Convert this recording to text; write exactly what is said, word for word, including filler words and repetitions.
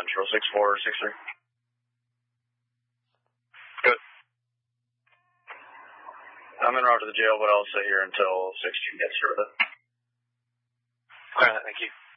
Central, six four six three. Good. I'm en route to the jail, but I'll sit here until sixteen gets through with it. Alright, thank you.